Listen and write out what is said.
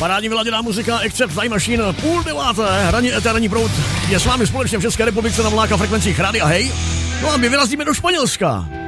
Parádní vyladěná muzika, Except Time Machine, 8:30, hraní Eterní proud je s vámi společně v České republice na vlnáka frekvencích Rádia Hej. No a my vyrazíme do Španělska.